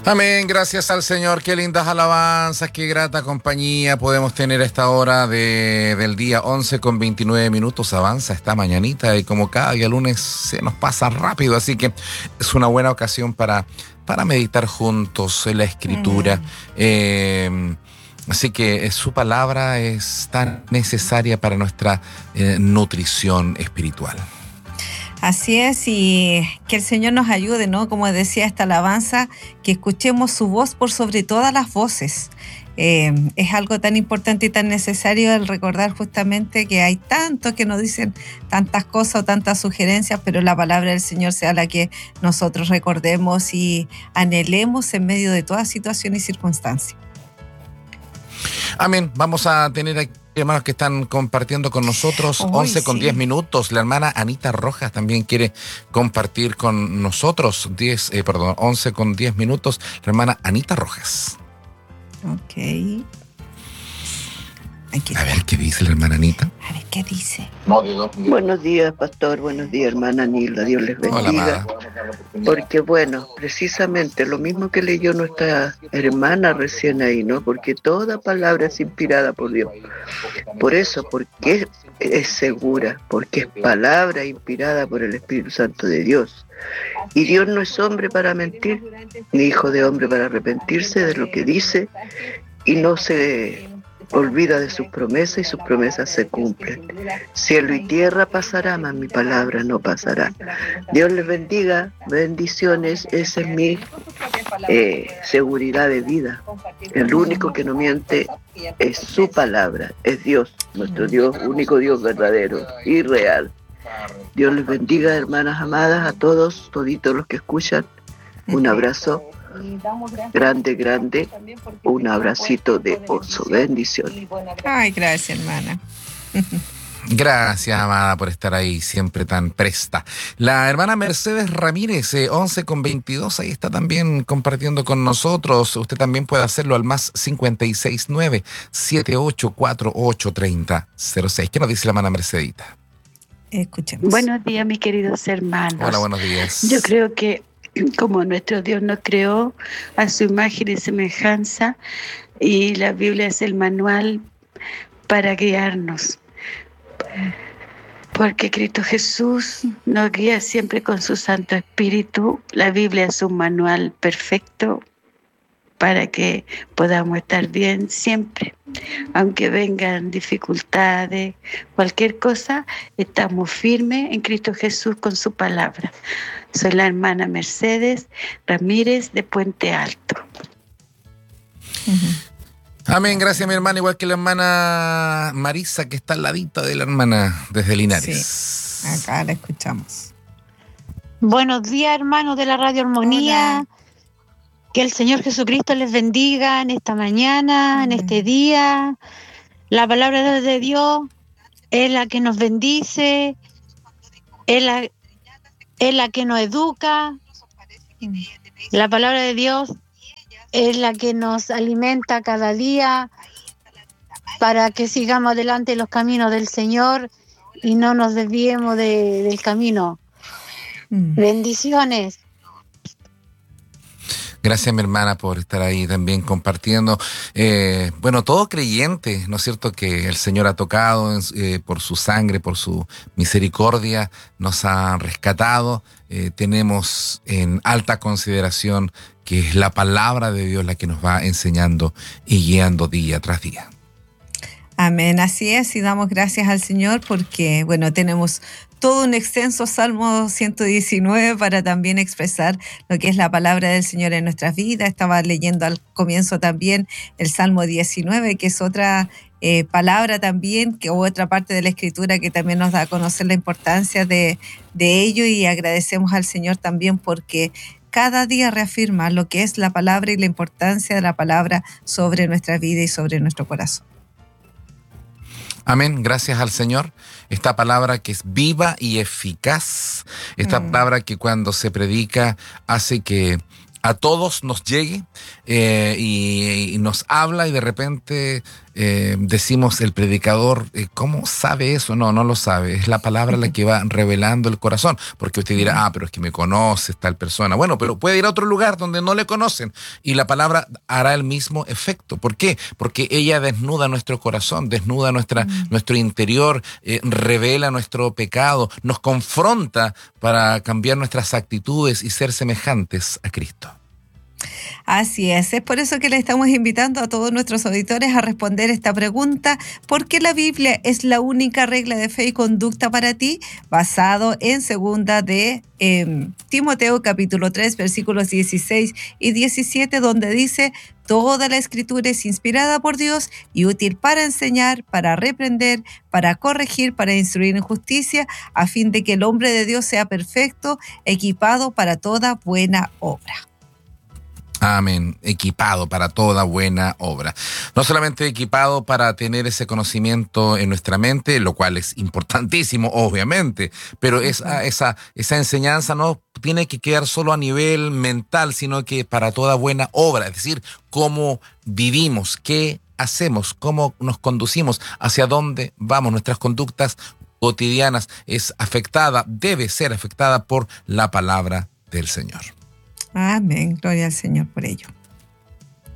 Amén, gracias al Señor, qué lindas alabanzas, qué grata compañía podemos tener a esta hora del día 11:29. Avanza esta mañanita y como cada día lunes se nos pasa rápido, así que es una buena ocasión para meditar juntos en la Escritura. Así que su palabra es tan necesaria para nuestra nutrición espiritual. Así es, y que el Señor nos ayude, ¿no? Como decía esta alabanza, que escuchemos su voz por sobre todas las voces. Es algo tan importante y tan necesario el recordar justamente que hay tantos que nos dicen tantas cosas o tantas sugerencias, pero la palabra del Señor sea la que nosotros recordemos y anhelemos en medio de toda situación y circunstancia. Amén. Vamos a tener aquí hermanos que están compartiendo con nosotros. 11:10. La hermana Anita Rojas también quiere compartir con nosotros. 11:10. La hermana Anita Rojas. Ok. A ver qué dice la hermana Anita. A ver qué dice. Buenos días, pastor. Buenos días, hermana Nilda. Dios les bendiga. Hola, porque bueno, precisamente lo mismo que leyó nuestra hermana recién ahí, ¿no? Porque toda palabra es inspirada por Dios. Por eso, porque es segura, porque es palabra inspirada por el Espíritu Santo de Dios. Y Dios no es hombre para mentir, ni hijo de hombre para arrepentirse de lo que dice, y no se olvida de sus promesas, y sus promesas se cumplen. Cielo y tierra pasará, mas mi palabra no pasará. Dios les bendiga, bendiciones. Esa es mi seguridad de vida. El único que no miente es su palabra, es Dios, nuestro Dios, único Dios verdadero y real. Dios les bendiga, hermanas amadas, a todos, toditos los que escuchan. Un abrazo grande, un abracito de oso. Bendición. Ay, gracias, hermana. Gracias, amada, por estar ahí siempre tan presta. La hermana Mercedes Ramírez, 11:22, ahí está también compartiendo con nosotros. Usted también puede hacerlo al más 569-7848-3006. ¿Qué nos dice la hermana Mercedita? Escuchemos. Buenos días, mis queridos hermanos. Hola, buenos días. Yo creo que como nuestro Dios nos creó a su imagen y semejanza, y la Biblia es el manual para guiarnos, porque Cristo Jesús nos guía siempre con su Santo Espíritu. La Biblia es un manual perfecto para que podamos estar bien siempre. Aunque vengan dificultades, cualquier cosa, estamos firmes en Cristo Jesús con su palabra. Soy la hermana Mercedes Ramírez de Puente Alto. Amén, gracias mi hermana, igual que la hermana Marisa, que está al ladito de la hermana desde Linares. Sí, acá la escuchamos. Buenos días, hermanos de la Radio Armonía. Hola. Que el Señor Jesucristo les bendiga en esta mañana, en este día. La palabra de Dios es la que nos bendice, es la que nos educa. La palabra de Dios es la que nos alimenta cada día para que sigamos adelante en los caminos del Señor y no nos desviemos del camino. Bendiciones. Gracias, mi hermana, por estar ahí también compartiendo. Todo creyente, ¿no es cierto?, que el Señor ha tocado por su sangre, por su misericordia, nos ha rescatado. Tenemos en alta consideración que es la palabra de Dios la que nos va enseñando y guiando día tras día. Amén, así es, y damos gracias al Señor porque, tenemos todo un extenso Salmo 119 para también expresar lo que es la palabra del Señor en nuestras vidas. Estaba leyendo al comienzo también el Salmo 19, que es otra palabra también, o otra parte de la Escritura que también nos da a conocer la importancia de ello, y agradecemos al Señor también porque cada día reafirma lo que es la palabra y la importancia de la palabra sobre nuestra vida y sobre nuestro corazón. Amén, gracias al Señor. Esta palabra que es viva y eficaz, esta palabra que cuando se predica hace que a todos nos llegue y nos habla, y de repente decimos el predicador, ¿cómo sabe eso? No, no lo sabe. Es la palabra la que va revelando el corazón. Porque usted dirá, pero es que me conoce tal persona. Bueno, pero puede ir a otro lugar donde no le conocen y la palabra hará el mismo efecto. ¿Por qué? Porque ella desnuda nuestro corazón, desnuda nuestro interior, revela nuestro pecado, nos confronta para cambiar nuestras actitudes y ser semejantes a Cristo. Así es por eso que le estamos invitando a todos nuestros auditores a responder esta pregunta: ¿por qué la Biblia es la única regla de fe y conducta para ti? Basado en segunda de Timoteo capítulo 3 versículos 16 y 17, donde dice: toda la escritura es inspirada por Dios y útil para enseñar, para reprender, para corregir, para instruir en justicia, a fin de que el hombre de Dios sea perfecto, equipado para toda buena obra. Amén. Equipado para toda buena obra. No solamente equipado para tener ese conocimiento en nuestra mente, lo cual es importantísimo, obviamente, pero esa enseñanza no tiene que quedar solo a nivel mental, sino que para toda buena obra, es decir, cómo vivimos, qué hacemos, cómo nos conducimos, hacia dónde vamos, nuestras conductas cotidianas debe ser afectada por la palabra del Señor. Amén. Gloria al Señor por ello.